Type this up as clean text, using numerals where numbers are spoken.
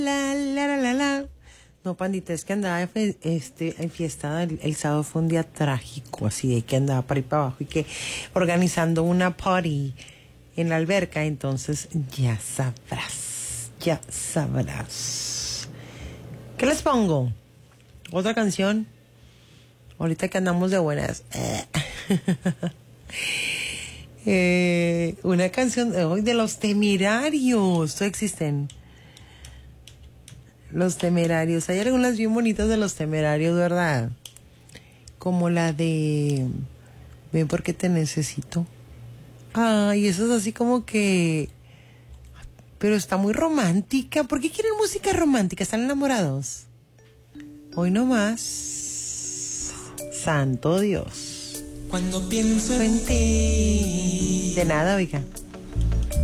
La. No, pandita, es que andaba enfiestada. El sábado fue un día trágico, así de que andaba para ir para abajo y que organizando una party en la alberca. Entonces, ya sabrás. ¿Qué les pongo? ¿Otra canción? Ahorita que andamos de buenas. Una canción de Los Temerarios. ¿Todavía existen? Los Temerarios. Hay algunas bien bonitas de Los Temerarios, ¿verdad? Como la de Ven porque te necesito. Ay, eso es así como que... Pero está muy romántica. ¿Por qué quieren música romántica? ¿Están enamorados? Hoy no más. Santo Dios. Cuando pienso en ti. De nada, oiga.